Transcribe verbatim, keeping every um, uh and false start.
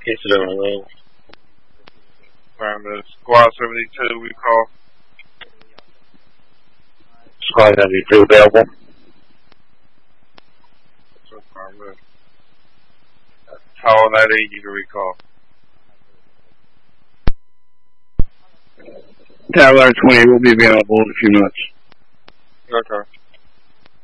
Incident on road. Fireman, Squad seventy-two, we call. Squad seventy-two available. So, Fireman. Tower ninety-eight, you can recall. Tower twenty will be available in a few minutes. Okay.